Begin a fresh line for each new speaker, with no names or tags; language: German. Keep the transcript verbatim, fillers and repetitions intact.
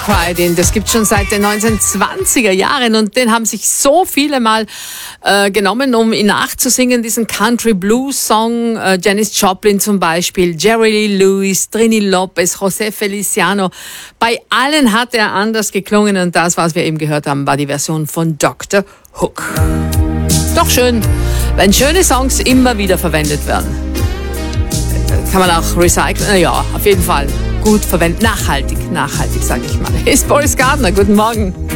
Den, das gibt es schon seit den neunzehnhundertzwanziger Jahren und den haben sich so viele mal äh, genommen, um ihn nachzusingen, diesen Country Blues Song. Äh, Janis Joplin zum Beispiel, Jerry Lee Lewis, Trini Lopez, José Feliciano. Bei allen hat er anders geklungen und das, was wir eben gehört haben, war die Version von Doktor Hook. Doch schön, wenn schöne Songs immer wieder verwendet werden. Kann man auch recyceln? Na ja, auf jeden Fall gut verwenden. Nachhaltig, nachhaltig, sage ich mal. Hier ist Boris Gardner. Guten Morgen.